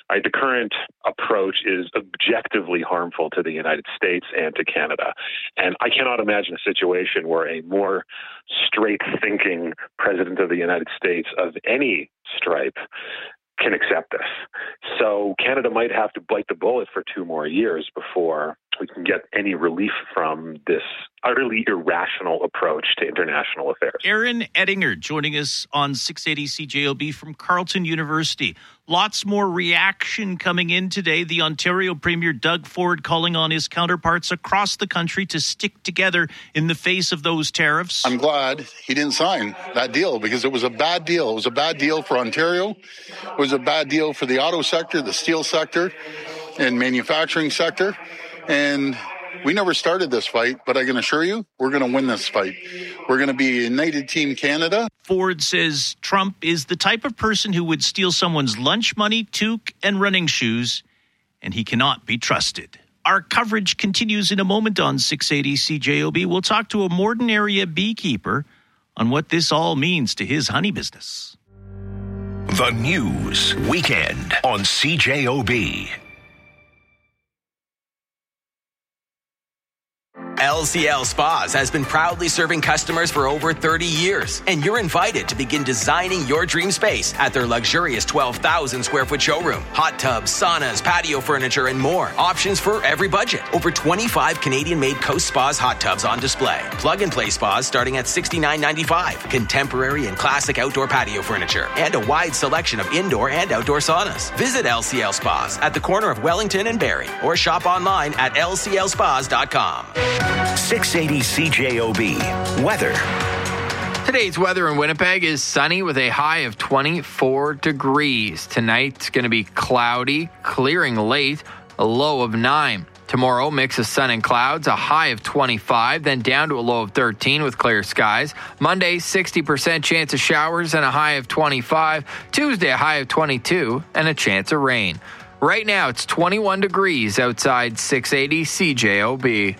The current approach is objectively harmful to the United States and to Canada. And I cannot imagine a situation where a more straight-thinking president of the United States of any stripe can accept this. So Canada might have to bite the bullet for 2 more years before we can get any relief from this utterly irrational approach to international affairs. Aaron Ettinger joining us on 680 CJOB from Carleton University. Lots more reaction coming in today. The Ontario Premier Doug Ford calling on his counterparts across the country to stick together in the face of those tariffs. I'm glad he didn't sign that deal because it was a bad deal. It was a bad deal for Ontario. It was a bad deal for the auto sector, the steel sector, and manufacturing sector. And we never started this fight, but I can assure you, we're going to win this fight. We're going to be a united team Canada. Ford says Trump is the type of person who would steal someone's lunch money, toque, and running shoes, and he cannot be trusted. Our coverage continues in a moment on 680 CJOB. We'll talk to a Morden area beekeeper on what this all means to his honey business. The News Weekend on CJOB. LCL Spas has been proudly serving customers for over 30 years, and you're invited to begin designing your dream space at their luxurious 12,000 square foot showroom. Hot tubs, saunas, patio furniture, and more. Options for every budget. Over 25 Canadian-made Coast Spas hot tubs on display. Plug-and-play spas starting at $69.95. Contemporary and classic outdoor patio furniture, and a wide selection of indoor and outdoor saunas. Visit LCL Spas at the corner of Wellington and Barrie, or shop online at lclspas.com. 680 CJOB. Weather. Today's weather in Winnipeg is sunny with a high of 24 degrees. Tonight's going to be cloudy, clearing late, a low of 9. Tomorrow, mix of sun and clouds, a high of 25, then down to a low of 13 with clear skies. Monday, 60% chance of showers and a high of 25. Tuesday, a high of 22 and a chance of rain. Right now, it's 21 degrees outside 680 CJOB.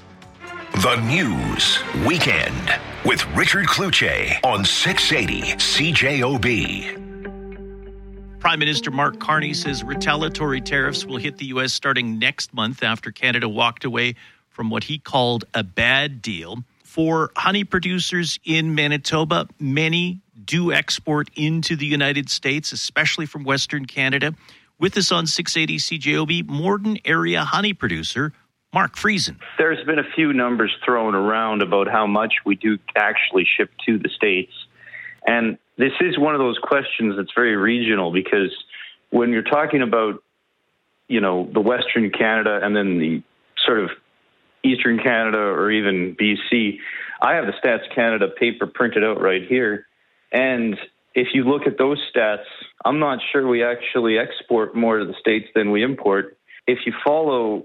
The News Weekend with Richard Cloutier on 680 CJOB. Prime Minister Mark Carney says retaliatory tariffs will hit the U.S. starting next month after Canada walked away from what he called a bad deal. For honey producers in Manitoba, many do export into the United States, especially from Western Canada. With us on 680 CJOB, Morden area honey producer Mark Friesen. There's been a few numbers thrown around about how much we do actually ship to the States. And this is one of those questions that's very regional, because when you're talking about, the Western Canada and then the sort of Eastern Canada or even BC, I have the Stats Canada paper printed out right here. And if you look at those stats, I'm not sure we actually export more to the States than we import. If you follow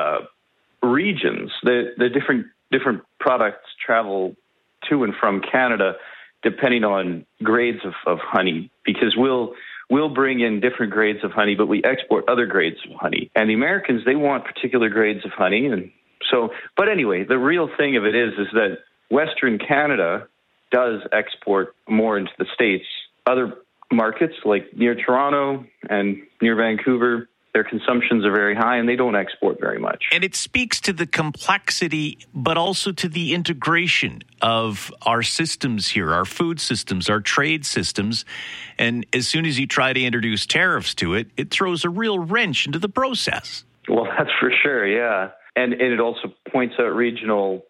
regions, the different products travel to and from Canada depending on grades of honey, because we'll bring in different grades of honey, but we export other grades of honey. And the Americans, they want particular grades of honey. And so, but anyway, the real thing of it is that Western Canada does export more into the States. Other markets like near Toronto and near Vancouver, their consumptions are very high and they don't export very much. And it speaks to the complexity, but also to the integration of our systems here, our food systems, our trade systems. And as soon as you try to introduce tariffs to it, it throws a real wrench into the process. Well, that's for sure, yeah. And it also points out regional,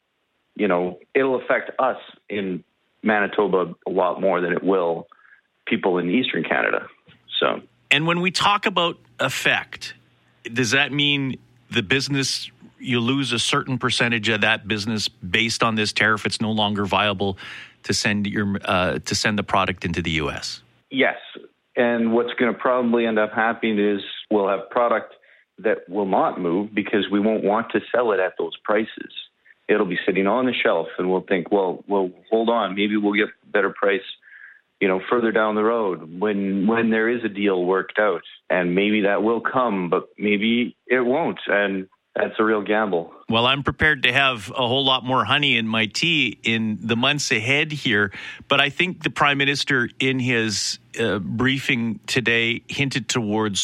it'll affect us in Manitoba a lot more than it will people in Eastern Canada. So. And when we talk about effect, does that mean the business, you lose a certain percentage of that business based on this tariff? It's no longer viable to send the product into the U.S.? Yes. And what's going to probably end up happening is we'll have product that will not move because we won't want to sell it at those prices. It'll be sitting on the shelf and we'll think, well, hold on, maybe we'll get a better price further down the road when there is a deal worked out, and maybe that will come, but maybe it won't. And that's a real gamble. Well, I'm prepared to have a whole lot more honey in my tea in the months ahead here. But I think the Prime Minister in his briefing today hinted towards